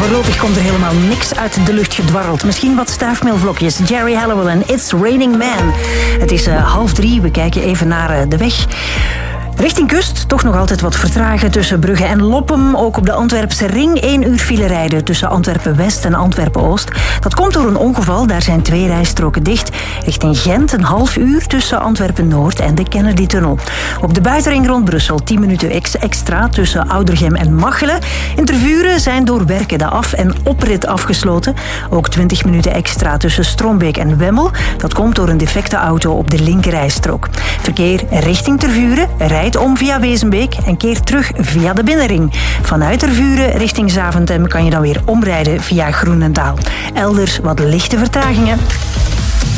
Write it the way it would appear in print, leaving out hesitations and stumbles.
Voorlopig komt er helemaal niks uit de lucht gedwarreld. Misschien wat stuifmeelvlokjes. Jerry Halliwell en It's Raining Man. Het is 2:30. We kijken even naar de weg. Richting kust, toch nog altijd wat vertragen tussen Brugge en Loppem. Ook op de Antwerpse ring 1 uur file rijden tussen Antwerpen-West en Antwerpen-Oost. Dat komt door een ongeval, daar zijn 2 rijstroken dicht. Richting Gent 1,5 uur tussen Antwerpen-Noord en de Kennedy-tunnel. Op de buitenring rond Brussel 10 minuten extra tussen Oudergem en Machelen. In Tervuren zijn door werken de af- en oprit afgesloten. Ook 20 minuten extra tussen Strombeek en Wemmel. Dat komt door een defecte auto op de linkerrijstrook. Verkeer richting Tervuren rijdt om via Wezenbeek en keert terug via de binnenring. Vanuit Tervuren richting Zaventem kan je dan weer omrijden via Groenendaal. Elders wat lichte vertragingen.